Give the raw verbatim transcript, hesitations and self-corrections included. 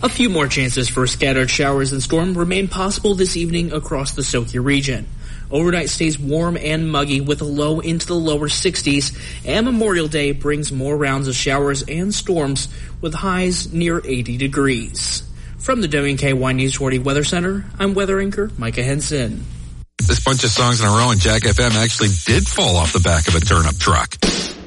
A few more chances for scattered showers and storm remain possible this evening across the Sokia region. Overnight stays warm and muggy with a low into the lower sixties, and Memorial Day brings more rounds of showers and storms with highs near eighty degrees. From the W K Y News forty Weather Center, I'm weather anchor Micah Henson. This bunch of songs in a row on Jack F M actually did fall off the back of a turnip truck.